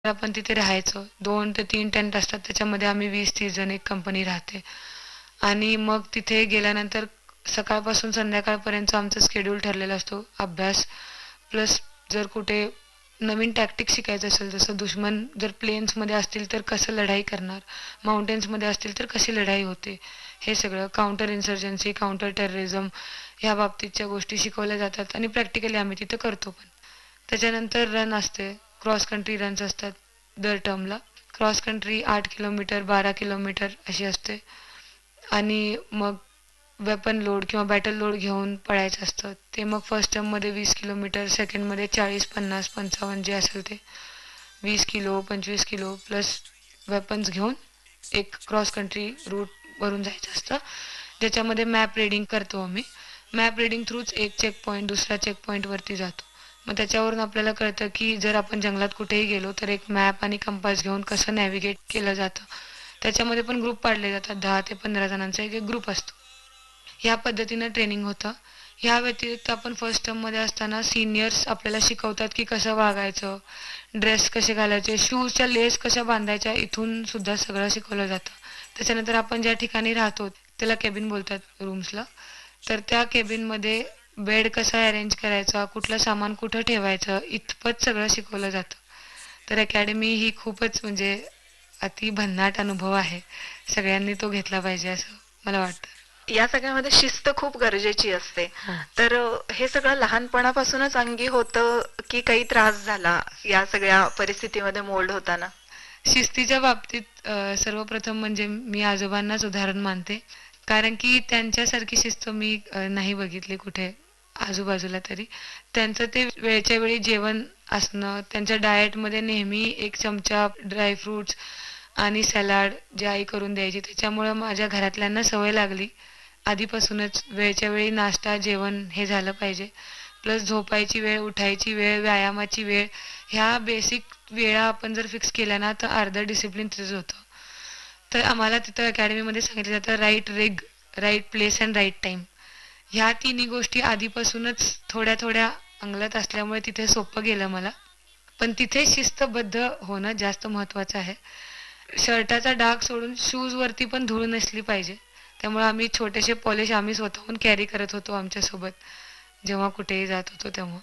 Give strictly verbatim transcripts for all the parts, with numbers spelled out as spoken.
आपण तिथे राहायचो. दोन ते तीन टेंट असतात, त्याच्यामध्ये आम्ही वीस तीस जण एक कंपनी राहते. आणि मग तिथे गेल्यानंतर सकाळपासून संध्याकाळपर्यंत आमचा शेड्यूल ठरलेला असतो. अभ्यास प्लस जर कुठे नवीन टॅक्टिक शिकायचं असेल, जसं दुश्मन जर प्लेन्समध्ये असतील तर कसं लढाई करणार, माउंटेन्समध्ये असतील तर कशी लढाई होते, हे सगळं काउंटर इन्सर्जन्सी, काउंटर टेररिझम ह्या बाबतीतच्या गोष्टी शिकवल्या जातात आणि प्रॅक्टिकली आम्ही तिथं करतो पण. त्याच्यानंतर रन असते, क्रॉस कंट्री रन्स असतात दर टर्मला. क्रॉस कंट्री आठ किलोमीटर बारा किलोमीटर अशी असते. आणि मग वेपन लोड किंवा बॅटल लोड घेऊन पळायचं असतं. ते मग फर्स्ट टर्ममध्ये वीस किलोमीटर, सेकंडमध्ये चाळीस पन्नास पंचावन्न जे असेल ते वीस किलो पंचवीस किलो प्लस वेपन्स घेऊन एक क्रॉस कंट्री रूटवरून जायचं असतं, ज्याच्यामध्ये मॅप रिडिंग करतो आम्ही. मॅप रिडिंग थ्रूच एक चेक पॉईंट दुसऱ्या चेक पॉईंटवरती जातो. मग त्याच्यावरून आपल्याला कळतं की जर आपण जंगलात कुठेही गेलो तर एक मॅप आणि कंपास घेऊन कसं नॅव्हिगेट केलं जातं. त्याच्यामध्ये पण ग्रुप पाडले जातात, दहा ते पंधरा जणांचा एक एक ग्रुप असतो. ह्या पद्धतीनं ट्रेनिंग होतं. ह्या व्यतिरिक्त आपण फर्स्ट टर्ममध्ये असताना सिनियर्स आपल्याला शिकवतात की कसं वागायचं, ड्रेस कसे घालायचे, शूजच्या लेस कशा बांधायच्या, इथून सुद्धा सगळं शिकवलं जातं. त्याच्यानंतर आपण ज्या ठिकाणी राहतो त्याला केबिन बोलतात रूम्सला, तर त्या केबिनमध्ये बेड कसा अरेंज करायचा, कुठलं सामान कुठं ठेवायचं, इतपत सगळं शिकवलं जातं. तर अकॅडमी ही खूपच म्हणजे अति भन्नाट अनुभव आहे. सगळ्यांनी तो घेतला पाहिजे असं मला वाटतं. या सगळ्यामध्ये शिस्त खूप गरजेची असते. हो. तर हे सगळं लहानपणापासूनच अंगी होतं की काही त्रास झाला या सगळ्या परिस्थितीमध्ये मोल्ड होताना? शिस्तीच्या बाबतीत अ, सर्वप्रथम म्हणजे मी आजोबांनाच उदाहरण मानते, कारण की त्यांच्यासारखी शिस्त मी अ, नाही बघितली कुठे आजूबाजूला तरी. त्यांचं ते वेळच्या वेळी जेवण असणं, त्यांच्या डाएटमध्ये नेहमी एक चमचा ड्रायफ्रुट्स आणि सॅलाड जी आई करून द्यायची, त्याच्यामुळं माझ्या घरातल्यांना सवय लागली आधीपासूनच वेळच्या वेळी नाश्ता जेवण हे झालं पाहिजे. प्लस झोपायची वेळ, उठायची वेळ, व्यायामाची वेळ, ह्या बेसिक वेळा आपण जर फिक्स केल्या ना तर अर्धं डिसिप्लिन तिथंच होतं. तर आम्हाला तिथं अकॅडमीमध्ये सांगितलं जातं राईट रिग, right place and write time. ह्या तिन्ही गोष्टी आधीपासूनच थोड्या थोड्या अंगलत असल्यामुळे तिथे सोपं गेलं मला. पण तिथे शिस्तबद्ध होणं जास्त महत्त्वाचं आहे. शर्टाचा डाग सोडून शूजवरती पण धूळ नसली पाहिजे. त्यामुळे आम्ही छोटेसे पॉलिश आम्ही स्वतःहून कॅरी करत होतो आमच्यासोबत जेव्हा कुठेही जात होतो तेव्हा.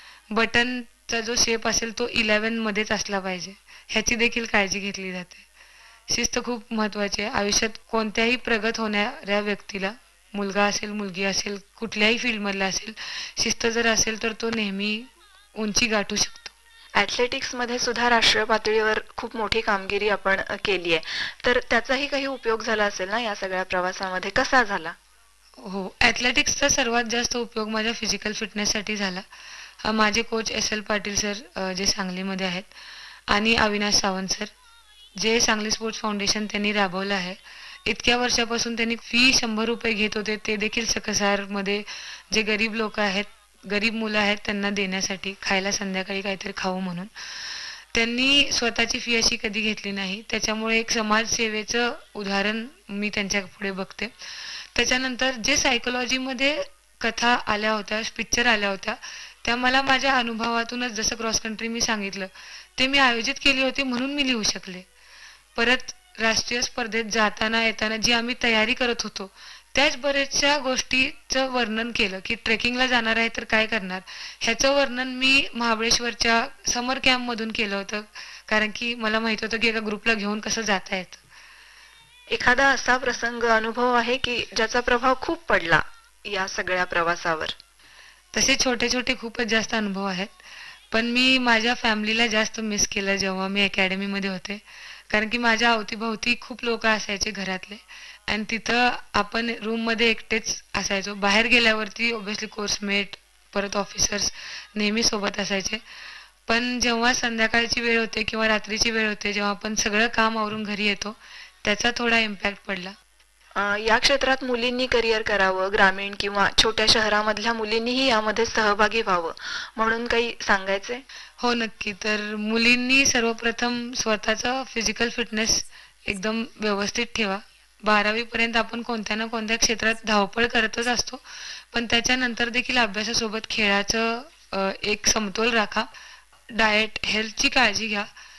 बटनचा जो शेप असेल तो इलेव्हनमध्येच असला पाहिजे, ह्याची देखील काळजी घेतली जाते. शिस्त खूप महत्त्वाची आहे आयुष्यात. कोणत्याही प्रगत होणाऱ्या व्यक्तीला, मुलगा असेल मुलगी असेल कुठल्याही फील्डमधला असेल, शिस्त जर असेल तर तो नेहमी उंची गाठू शकतो. ऍथलेटिक्स मध्ये सुद्धा राष्ट्रीय पातळीवर खूप मोठी कामगिरी आपण केली आहे, तर त्याचाही काही उपयोग झाला असेल ना या सगळ्या प्रवासामध्ये? कसा झाला? हो, ॲथलेटिक्सचा सर्वात जास्त उपयोग माझ्या फिजिकल फिटनेससाठी झाला. अ, माझे coach S L Patil sir अ, जे सांगलीमध्ये आहेत, आणि अविनाश सावंत सर, जे सांगली स्पोर्ट्स फाउंडेशन त्यांनी राबवलं आहे. इतक्या वर्षापासून त्यांनी फी शंभर रुपये घेत होते, ते देखील सकसारमध्ये जे गरीब लोक आहेत, गरीब मुलं आहेत त्यांना देण्यासाठी, खायला संध्याकाळी काहीतरी खाऊ म्हणून. त्यांनी स्वतःची फी अशी कधी घेतली नाही. त्याच्यामुळे एक समाजसेवेचं उदाहरण मी त्यांच्या पुढे बघते. त्याच्यानंतर जे सायकोलॉजीमध्ये कथा आल्या होत्या, पिक्चर आल्या होत्या, त्या मला माझ्या अनुभवातूनच, जसं क्रॉस कंट्री मी सांगितलं, ते मी आयोजित केली होती म्हणून मी लिहू शकले. परत राष्ट्रीय स्पर्धेत जाताना येताना जी आम्ही तयारी करत होतो, त्याच बऱ्याचशा गोष्टीचं वर्णन केलं की ट्रेकिंगला जाणार आहे तर काय करणार, ह्याचं वर्णन मी महाबळेश्वरच्या समर कॅम्पमधून केलं होतं, कारण की मला माहित होतं की एका ग्रुपला घेऊन कसं जाता येतं. एखादा असा प्रसंग, अनुभव आहे की ज्याचा प्रभाव खूप पडला या सगळ्या प्रवासावर? तसे छोटे छोटे खूपच जास्त अनुभव आहेत, पण मी माझ्या फॅमिलीला जास्त मिस केलं जेव्हा मी अकॅडमीमध्ये होते, कारण की माझ्या अवतीभोवती खूप लोक असायचे घरातले, आणि तिथं आपण रूममध्ये एकटेच असायचो. बाहेर गेल्यावरती ऑब्व्हियसली कोर्समेट परत ऑफिसर्स नेहमी सोबत असायचे. पण जेव्हा संध्याकाळची वेळ होते किंवा रात्रीची वेळ होते, जेव्हा आपण सगळं काम आवरून घरी येतो, त्याचा थोडा इम्पॅक्ट पडला. या क्षेत्रात मुलींनी करिअर करावं, ग्रामीण किंवा छोट्या शहरामधल्या मुलींनीही यामध्ये सहभागी व्हावं म्हणून काही सांगायचे? हो, नक्की. तर मुलींनी सर्वप्रथम स्वतःचा फिजिकल फिटनेस एकदम व्यवस्थित ठेवा. बारावी पर्यंत आपण कोणत्या ना कोणत्या क्षेत्रात धावपळ करतच असतो, पण त्याच्यानंतर देखील अभ्यासासोबत खेळाचं अ, एक समतोल राखा. डाएट हेल्थची काळजी घ्या.